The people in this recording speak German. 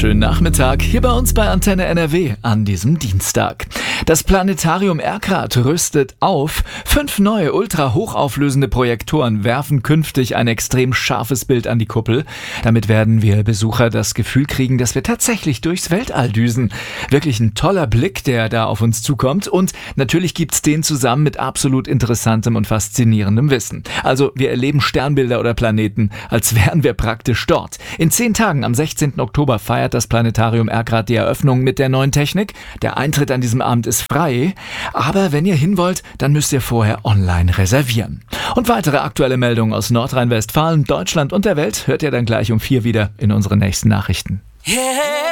wunderschönen Nachmittag hier bei uns bei Antenne NRW an diesem Dienstag. Das Planetarium Erkrath rüstet auf. 5 neue ultra-hochauflösende Projektoren werfen künftig ein extrem scharfes Bild an die Kuppel. Damit werden wir Besucher das Gefühl kriegen, dass wir tatsächlich durchs Weltall düsen. Wirklich ein toller Blick, der da auf uns zukommt. Und natürlich gibt's den zusammen mit absolut interessantem und faszinierendem Wissen. Also wir erleben Sternbilder oder Planeten, als wären wir praktisch dort. In 10 Tagen am 16. Oktober feiert das Planetarium Erkrath die Eröffnung mit der neuen Technik. Der Eintritt an diesem Abend ist frei, aber wenn ihr hin wollt, dann müsst ihr vorher online reservieren. Und weitere aktuelle Meldungen aus Nordrhein-Westfalen, Deutschland und der Welt hört ihr dann gleich um 4 wieder in unseren nächsten Nachrichten.